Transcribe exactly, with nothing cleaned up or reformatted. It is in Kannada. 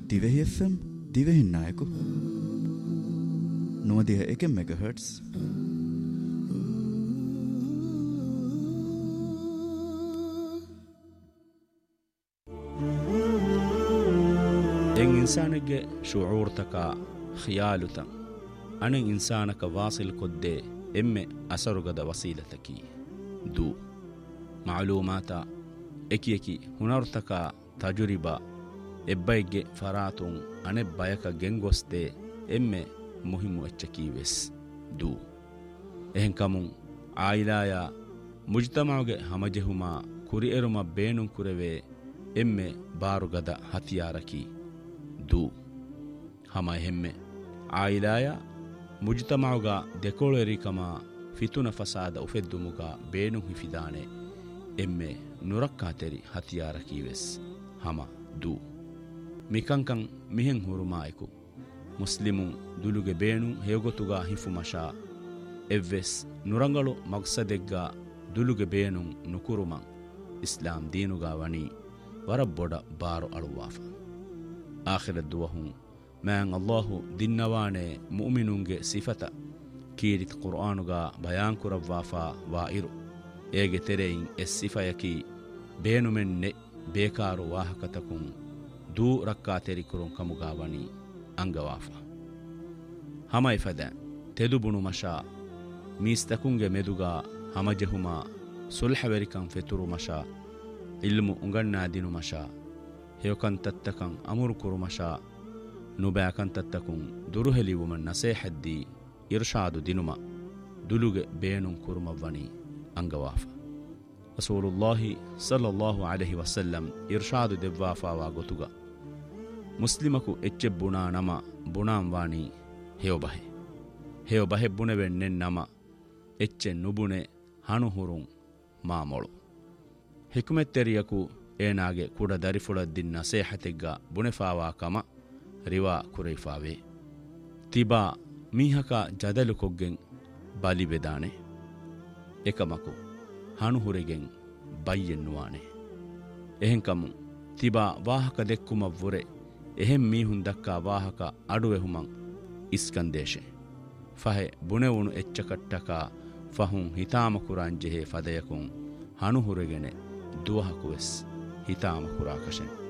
ದಿವೆಹಿ ಎಫ್ ಎಂ ದಿವೆಹಿ ನಾಯಕು ನೂದಿಹ ಏಕೆ ಮೆಗಾಹರ್ಟ್ಸ್. ಎಂ ಇನ್ಸಾನಿಗೆ ಶುಊರ್ತಕ ಖಿಯಾಲುತ ಅಣೆ ಇನ್ಸಾನಕ ವಾಸಿಲ್ ಕೊದ್ದೆ ಎಮ್ಮೆ ಅಸರುಗದ ವಸೀಲತಕಿ ದೂ ಮಾಲೂಮಾತ ಎಕಿ ಎಕಿ ಹುನರ್ತಕ ತಜುರಿಬಾ ಎಬ್ಬೈಗೆ ಫರಾತುಂ ಅಣೆ ಬಯಕ ಗೆಂಗೊಸ್ತೆ ಎಮ್ಮೆ ಮುಹಿಮು ಎಚ್ಚಕೀವೆಸ್ ದೂ ಎಹೆಂ ಕಮುಂ ಆಯಿಲಾಯ ಮುಜ್ತಮಾಗೆ ಹಮಜೆಹುಮಾ ಕುರಿ ಎರುಮ ಬೇನುಂ ಕುರೆವೆ ಎಮ್ಮೆ ಬಾರುಗದ ಹತಿಯಾರಕಿ ದೂ ಹಮ ಎಹೆಮ್ಮೆ ಆಯಿಲಾಯ ಮುಜ್ತಮಾಗ ದೆಕೋಳೆರಿಕಮ ಫಿತುನ ಫಸಾದ ಉಫೆದ್ದುಮುಗ ಬೇನು ಹಿಫಿದಾನೆ ಎಮ್ಮೆ ನುರಕ್ಕಾತೆರಿ ಹತಿಯಾರಕೀವೆಸ್ ಹಮ ದೂ ಮಿಕಂಕಂ ಮಿಹೆಂ ಹುರುಮಾಯಕು ಮುಸ್ಲಿಮುಂ ದುಲುಗೆ ಬೇಣು ಹೇಗೊತುಗ ಹಿಫು ಮಶಾ ಎವ್ವೆಸ್ ನುರಂಗಳು ಮಕ್ಸದೆಗ್ಗ ದುಲುಗೆ ಬೇನು ನುಕುರುಮಂ ಇಸ್ಲಾಂ ದೀನುಗ ವಣಿ ವರಬ್ಬೊಡ ಬಾರು ಅಳುವಾಫ ಆಖಿರ ದುವಹುಂ ಮ್ಯಾಂ ಅಲ್ಲಾಹು ದಿನ್ನವಾಣೆ ಮುಅ್ಮಿನುಂಗೆ ಸಿಫತ ಕೀರಿತ್ ಕುರ್ಆನುಗ ಬಯಾನ್ ಕುರವ್ವಾಫಾ ವಾ ಇರು ಏಗೆ ತೆರೆಯಿಂ ಎಸ್ ಸಿಫಯಕಿ ಬೇನುಮೆನ್ನೆ ಬೇಕಾರು ವಾಹಕತಕುಂ ದೂ ರಕ್ಕಾ ತೆರಿಕುರುಂ ಕಮುಗಾ ವಣಿ ಅಂಗವಾಫ ಹಮೈ ಫದ ತೆದುಬುಣು ಮಶಾ ಮೀಸ್ತಕುಂಗೆ ಮೆದುಗಾ ಹಮಜೆಹುಮಾ ಸುಲ್ಹವೆರಿಕಂ ಫೆತುರು ಮಶಾ ಇಲ್ಮು ಉಂಗಣ್ಣಾದಿನು ಮಶಾ ಹೇವಕಂತತ್ತಕಂ ಅಮುರು ಕುರು ಮಶಾ ನುಬ್ಯಾಕಂತತ್ತಕುಂ ದುರುಹೆಲಿವುಮನ್ ನಸೇಹದ್ದಿ ಇರ್ಷಾದು ದಿನುಮ ದುಲುಗೆ ಬೇನುಂ ಕುರುಮವ್ವಣಿ ಅಂಗವಾಫ ರಸೂಲುಲ್ಲಾಹಿ ಸಲ್ಲಲ್ಲಾಹು ಅಲೈಹಿ ವಸಲ್ಲಂ ಇರ್ಷಾದು ದೆವ್ವಾಫಾವಾ ಗೊತುಗ ಮುಸ್ಲಿಮಕು ಎಚ್ಚೆ ಬುಣಾ ನಮ ಬುಣಾಂ ವಾಣಿ ಹೇವಬಹೆ ಹೇವಬಹೆ ಬುಣೆವೆಣ್ಣೆನ್ ನಮ ಎಚ್ಚೆ ನುಬುಣೆ ಹಣುಹುರುಂ ಮಾಮೊಳು ಹಿಕುಮೆತ್ತೆರಿಯಕು ಏನಾಗೆ ಕುಡ ದರಿಫುಳದ್ದಿನ್ ನಸೇಹತೆಗ್ಗ ಬುಣೆಫಾವಾ ಕಮ ರಿವಾ ಕುರೈಫಾವೆ ತಿಬಾ ಮೀಹಕ ಜದಲು ಕೊಗ್ಗೆಂ ಬಲಿಬೆದಾನೆ ಎಕಮಕು ಹಣುಹುರೆಗೆಂ ಬೈಯೆನ್ನುವಾನೆ ಎಹೆಂಕಮು ತಿಬಾ ವಾಹಕ ದೆಕ್ಕುಮವ್ವುರೆ ಎಹೆಂ ಮೀಹುಂ ದಕ್ಕಾ ವಾಹಕ ಅಡುವೆಹುಮಂ ಇಸ್ಕಂದೇಶೆ ಫಹೆ ಬುಣೆವುಣು ಎಚ್ಚಕಟ್ಟಕ ಫಹುಂ ಹಿತಾಮಕುರಾಂಜೆಹೆ ಫದಯಕುಂ ಹಣುಹುರೆಗೆನೆ ದುವಹಕುವೆಸ್ ಹಿತಾಮಕುರಾಕಶೆ